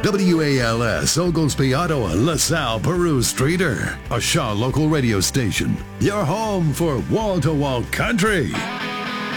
WALS, Oglesby, Ottawa, LaSalle, Peru, Streeter. A Shaw local radio station. Your home for wall-to-wall country.